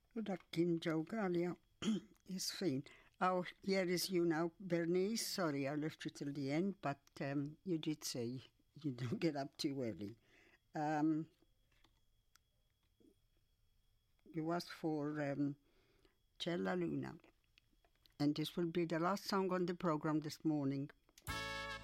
Dakin Jogalia is fine. Oh, here is you now, Bernice. Sorry, I left you till the end, but you did say you don't get up too early. You asked for Cella Luna. And this will be the last song on the programme this morning.